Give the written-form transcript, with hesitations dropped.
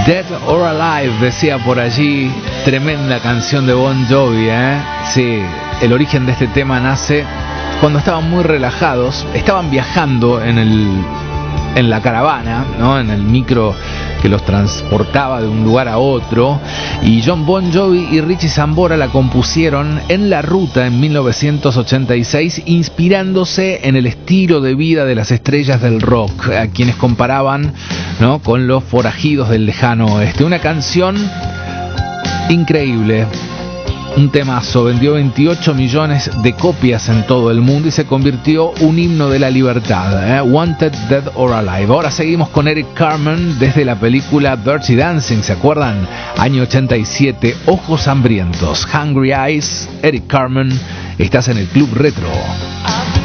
Dead or Alive, decía por allí. Tremenda canción de Bon Jovi, ¿eh? Sí, el origen de este tema nace cuando estaban muy relajados. Estaban viajando en la caravana, ¿no? En el micro que los transportaba de un lugar a otro, y John Bon Jovi y Richie Sambora la compusieron en la ruta en 1986, inspirándose en el estilo de vida de las estrellas del rock, a quienes comparaban, ¿no?, con los forajidos del lejano oeste. Una canción increíble. Un temazo, vendió 28 millones de copias en todo el mundo y se convirtió un himno de la libertad, ¿eh? Wanted, Dead or Alive. Ahora seguimos con Eric Carmen desde la película Dirty Dancing, ¿se acuerdan? Año 87, Ojos Hambrientos, Hungry Eyes. Eric Carmen, estás en el Club Retro.